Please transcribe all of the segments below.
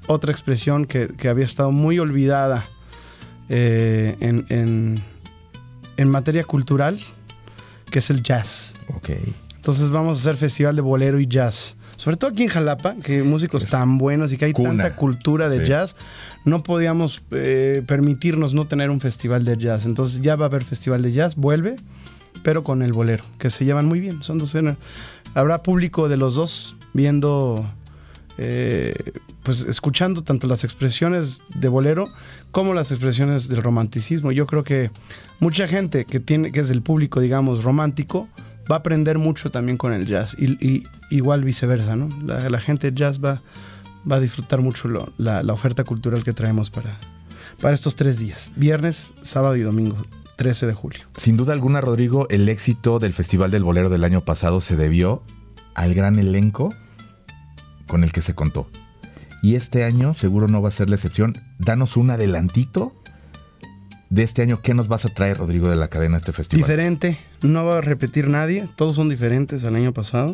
otra expresión que había estado muy olvidada en materia cultural, que es el jazz. Okay. Entonces vamos a hacer festival de bolero y jazz. Sobre todo aquí en Jalapa, que hay músicos tan buenos y que hay tanta cultura de jazz, no podíamos permitirnos no tener un festival de jazz. Entonces ya va a haber festival de jazz, vuelve, pero con el bolero, que se llevan muy bien. Son dos géneros. Habrá público de los dos viendo, pues escuchando tanto las expresiones de bolero como las expresiones del romanticismo. Yo creo que mucha gente que es el público, digamos, romántico, va a aprender mucho también con el jazz. Y igual viceversa, ¿no? La gente de jazz va a disfrutar mucho la oferta cultural que traemos para estos 3 días. Viernes, sábado y domingo, 13 de julio. Sin duda alguna, Rodrigo, el éxito del Festival del Bolero del año pasado se debió al gran elenco con el que se contó. Y este año seguro no va a ser la excepción. Danos un adelantito de este año. ¿Qué nos vas a traer, Rodrigo de la Cadena, a este festival? Diferente, no va a repetir nadie. Todos son diferentes al año pasado.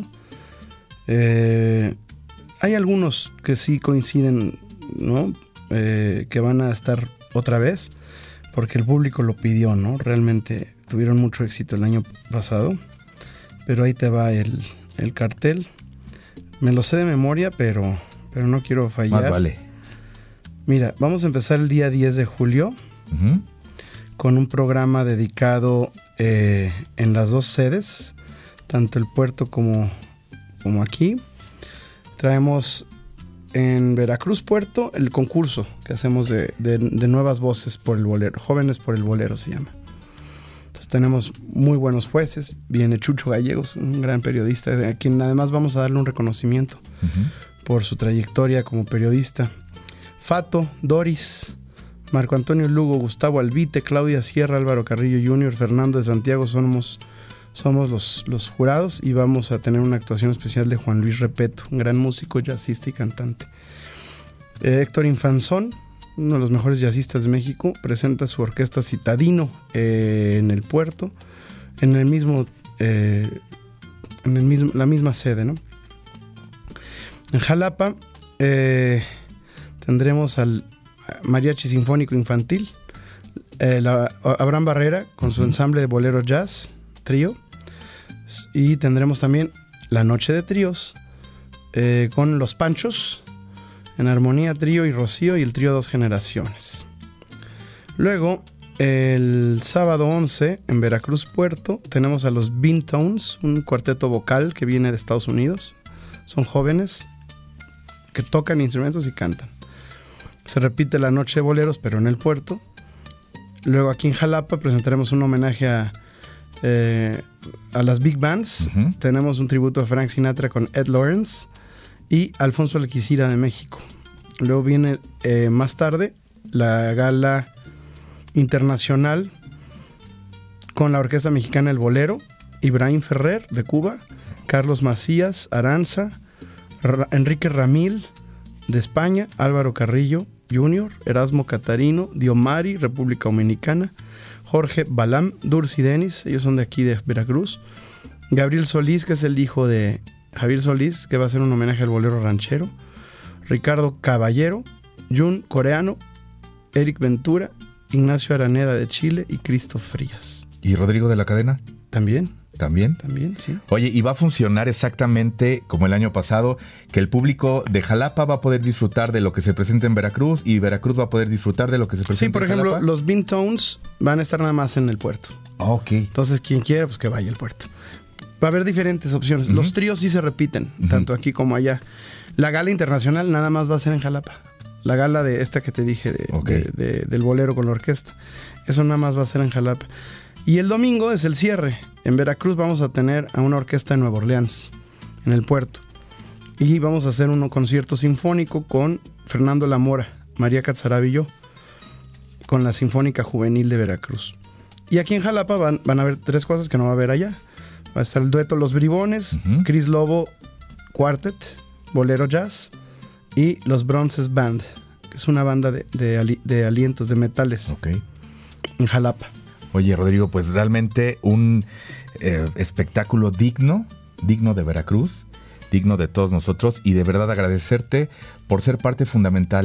Hay algunos que sí coinciden, ¿no? Que van a estar otra vez, porque el público lo pidió, ¿no? Realmente tuvieron mucho éxito el año pasado. Pero ahí te va el cartel. Me lo sé de memoria, pero no quiero fallar. Más vale. Mira, vamos a empezar el día 10 de julio con un programa dedicado en las 2 sedes, tanto el puerto como aquí. Traemos en Veracruz Puerto el concurso que hacemos de nuevas voces por el bolero, Jóvenes por el Bolero se llama. Entonces tenemos muy buenos jueces. Viene Chucho Gallegos, un gran periodista, a quien además vamos a darle un reconocimiento por su trayectoria como periodista. Fato, Doris, Marco Antonio Lugo, Gustavo Albite, Claudia Sierra, Álvaro Carrillo Jr., Fernando de Santiago somos los jurados, y vamos a tener una actuación especial de Juan Luis Repeto, un gran músico, jazzista y cantante. Héctor Infanzón, uno de los mejores jazzistas de México, presenta su orquesta Citadino en el puerto, la misma sede, ¿no? En Jalapa tendremos al Mariachi Sinfónico Infantil, Abraham Barrera con su ensamble de bolero jazz, trío, y tendremos también la noche de tríos con Los Panchos en armonía, trío y Rocío, y el trío Dos Generaciones. Luego, el sábado 11, en Veracruz Puerto, tenemos a los Bean Tones, un cuarteto vocal que viene de Estados Unidos. Son jóvenes que tocan instrumentos y cantan. Se repite la noche de boleros, pero en el puerto. Luego aquí en Jalapa presentaremos un homenaje a las Big Bands. Tenemos un tributo a Frank Sinatra con Ed Lawrence y Alfonso Alquicira de México. Luego viene más tarde la gala internacional con la Orquesta Mexicana El Bolero, Ibrahim Ferrer de Cuba, Carlos Macías Aranza, Enrique Ramil de España, Álvaro Carrillo Jr., Erasmo Catarino, Diomari, República Dominicana, Jorge Balam, Dursi Denis, ellos son de aquí de Veracruz, Gabriel Solís, que es el hijo de Javier Solís, que va a hacer un homenaje al bolero ranchero, Ricardo Caballero, Jun Coreano, Eric Ventura, Ignacio Araneda de Chile y Cristo Frías. ¿Y Rodrigo de la Cadena? También, sí. Oye, ¿y va a funcionar exactamente como el año pasado, que el público de Jalapa va a poder disfrutar de lo que se presenta en Veracruz y Veracruz va a poder disfrutar de lo que se presenta en Jalapa? Sí, por ejemplo, los Bean Tones van a estar nada más en el puerto. Ok. Entonces, quien quiera, pues que vaya al puerto. Va a haber diferentes opciones. Los tríos sí se repiten, tanto aquí como allá. La gala internacional nada más va a ser en Jalapa. La gala de esta que te dije del bolero con la orquesta. Eso nada más va a ser en Jalapa. Y el domingo es el cierre. En Veracruz vamos a tener a una orquesta de Nueva Orleans, en el puerto. Y vamos a hacer un concierto sinfónico con Fernando Lamora, María Catzarabi y yo, con la Sinfónica Juvenil de Veracruz. Y aquí en Jalapa van a haber 3 cosas que no va a haber allá. Va a estar el dueto Los Bribones, Chris Lobo Quartet, Bolero Jazz, y los Bronces Band, que es una banda de alientos, de metales, en Jalapa. Oye, Rodrigo, pues realmente un espectáculo digno de Veracruz, digno de todos nosotros, y de verdad agradecerte por ser parte fundamental